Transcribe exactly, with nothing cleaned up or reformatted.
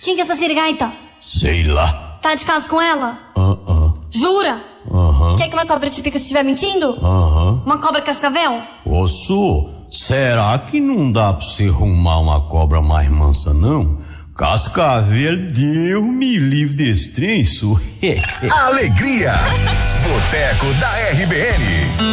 Quem que é essa sirigaita? Sei lá. Tá de caso com ela? Ah, ah. Jura? Aham. Quer que uma cobra te pica se estiver mentindo? Aham. Uma cobra cascavel? Ô, Su, será que não dá pra você arrumar uma cobra mais mansa, não? Cascavel, Deus me livre desse trem, Su. Alegria! Boteco da R B N.